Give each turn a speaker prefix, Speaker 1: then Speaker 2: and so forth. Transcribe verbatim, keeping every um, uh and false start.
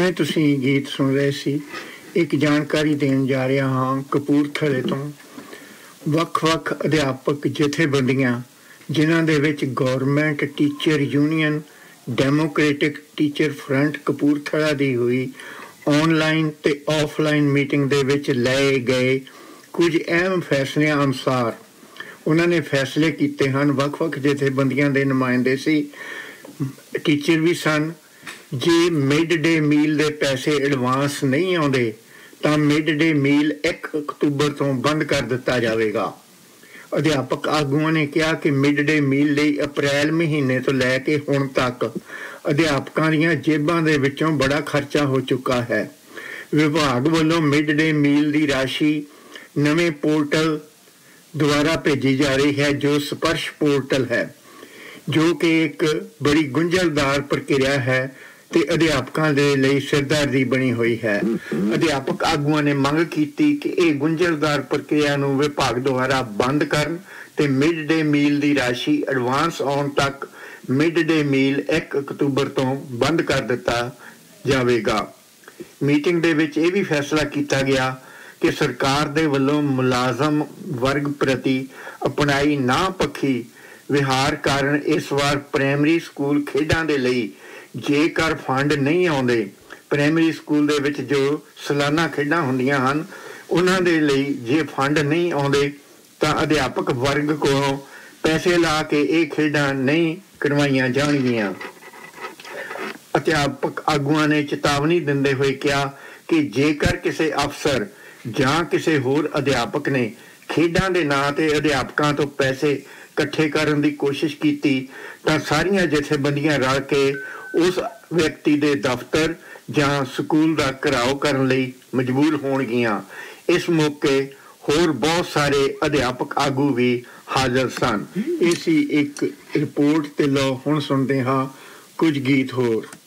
Speaker 1: ਹੁਣੇ ਤੁਸੀਂ ਗੀਤ ਸੁਣ ਰਹੇ ਸੀ। ਇੱਕ ਜਾਣਕਾਰੀ ਦੇਣ ਜਾ ਰਿਹਾ ਹਾਂ ਕਪੂਰਥਲੇ ਤੋਂ। ਵੱਖ-ਵੱਖ ਅਧਿਆਪਕ ਜਥੇਬੰਦੀਆਂ ਜਿਨ੍ਹਾਂ ਦੇ ਵਿੱਚ government teacher union, democratic teacher front Kapurthala ਦੀ ਹੋਈ ਔਨਲਾਈਨ ਤੇ ਆਫਲਾਈਨ ਮੀਟਿੰਗ ਦੇ ਵਿੱਚ ਲਏ ਗਏ ਕੁਝ ਅਹਿਮ ਫੈਸਲਿਆਂ ਅਨੁਸਾਰ ਉਹਨਾਂ ਨੇ ਫੈਸਲੇ ਕੀਤੇ ਹਨ। ਵੱਖ-ਵੱਖ ਜਥੇਬੰਦੀਆਂ ਦੇ ਨੁਮਾਇੰਦੇ ਸੀ, ਟੀਚਰ ਵੀ ਸਨ। ਜੇ ਮਿਡ ਡੇ ਮੀਲ ਦੇ ਪੈਸੇ ਐਡਵਾਂਸ ਨਹੀਂ ਆਉਂਦੇ ਤਾਂ ਮਿਡ ਡੇ ਮੀਲ ਇੱਕ ਅਕਤੂਬਰ ਤੋਂ ਬੰਦ ਕਰ ਦਿੱਤਾ ਜਾਵੇਗਾ। ਅਧਿਆਪਕ ਆਗੂਆਂ ਨੇ ਕਿਹਾ ਕਿ ਮਿਡ ਡੇ ਮੀਲ ਲਈ ਅਪ੍ਰੈਲ ਮਹੀਨੇ ਤੋਂ ਲੈ ਕੇ ਹੁਣ ਤੱਕ ਅਧਿਆਪਕਾਂ ਦੀਆਂ ਜੇਬਾਂ ਦੇ ਵਿੱਚੋਂ ਬੜਾ ਖਰਚਾ ਹੋ ਚੁੱਕਾ ਹੈ। ਵਿਭਾਗ ਵੱਲੋਂ ਮਿਡ ਡੇ ਮੀਲ ਦੀ ਰਾਸ਼ੀ ਨਵੇਂ ਪੋਰਟਲ ਦੁਆਰਾ ਭੇਜੀ ਜਾ ਰਹੀ ਹੈ, ਜੋ ਸਪਰਸ਼ ਪੋਰਟਲ ਹੈ, ਜੋ ਕਿ ਇੱਕ ਬੜੀ ਗੁੰਝਲਦਾਰ ਪ੍ਰਕਿਰਿਆ ਹੈ ਤੇ ਅਧਿਆਪਕਾਂ ਦੇ ਲਈ ਸਿਰਦਰਦੀ ਬਣੀ ਹੋਈ ਹੈ। ਅਧਿਆਪਕ ਆਗੂਆਂ ਨੇ ਮੰਗ ਕੀਤੀ ਕਿ ਇਹ ਗੁੰਝਲਦਾਰ ਪ੍ਰਕਿਰਿਆ ਨੂੰ ਵਿਭਾਗ ਦੁਆਰਾ ਬੰਦ ਕਰਨ ਤੇ ਮਿਡ ਡੇ ਮੀਲ ਦੀ ਰਾਸ਼ੀ ਐਡਵਾਂਸ ਆਉਣ ਤੱਕ ਮਿਡ ਡੇ ਮੀਲ ਇੱਕ ਅਕਤੂਬਰ ਤੋਂ ਬੰਦ ਕਰ ਦਿੱਤਾ ਜਾਵੇਗਾ। ਮੀਟਿੰਗ ਦੇ ਵਿੱਚ ਇਹ ਵੀ ਫੈਸਲਾ ਕੀਤਾ ਗਿਆ ਕਿ ਸਰਕਾਰ ਦੇ ਵੱਲੋਂ ਮੁਲਾਜ਼ਮ ਵਰਗ ਪ੍ਰਤੀ ਅਪਣਾਈ ਨਾ ਪੱਖੀ ਵਿਹਾਰ ਕਾਰਨ ਇਸ ਵਾਰ ਪ੍ਰਾਇਮਰੀ ਸਕੂਲ ਖੇਡਾਂ ਦੇ ਲਈ ਜੇਕਰ ਫੰਡ ਨਹੀਂ ਆਉਂਦੇ, ਪ੍ਰਾਇਮਰੀ ਸਕੂਲ ਦੇ ਵਿੱਚ ਜੋ ਸਾਲਾਨਾ ਖੇਡਾਂ ਹੁੰਦੀਆਂ ਹਨ ਉਹਨਾਂ ਦੇ ਲਈ ਜੇ ਫੰਡ ਨਹੀਂ ਆਉਂਦੇ ਤਾਂ ਅਧਿਆਪਕ ਵਰਗ ਕੋਲੋਂ ਪੈਸੇ ਲਾ ਕੇ ਇਹ ਖੇਡਾਂ ਨਹੀਂ ਕਰਵਾਈਆਂ ਜਾਣਗੀਆਂ। ਅਧਿਆਪਕ ਆਗੂਆਂ ਨੇ ਚੇਤਾਵਨੀ ਦਿੰਦੇ ਹੋਏ ਕਿਹਾ ਕਿ ਜੇਕਰ ਕਿਸੇ ਅਫਸਰ ਜਾਂ ਕਿਸੇ ਹੋਰ ਅਧਿਆਪਕ ਨੇ ਖੇਡਾਂ ਦੇ ਨਾਂ ਤੇ ਅਧਿਆਪਕਾਂ ਤੋਂ ਪੈਸੇ ਇਕੱਠੇ ਕਰਨ ਦੀ ਕੋਸ਼ਿਸ਼ ਕੀਤੀ ਤਾਂ ਸਾਰੀਆਂ ਜਥੇਬੰਦੀਆਂ ਰਲ ਕੇ ਉਸ ਵਿਅਕਤੀ ਦੇ ਦਫ਼ਤਰ ਜਾਂ ਸਕੂਲ ਦਾ ਘਿਰਾਓ ਕਰਨ ਲਈ ਮਜਬੂਰ ਹੋਣਗੀਆਂ। ਇਸ ਮੌਕੇ ਹੋਰ ਬਹੁਤ ਸਾਰੇ ਅਧਿਆਪਕ ਆਗੂ ਵੀ ਹਾਜ਼ਰ ਸਨ। ਇਹ ਸੀ ਇੱਕ ਰਿਪੋਰਟ ਤੇ ਲਓ ਹੁਣ ਸੁਣਦੇ ਹਾਂ ਕੁਝ ਗੀਤ ਹੋਰ।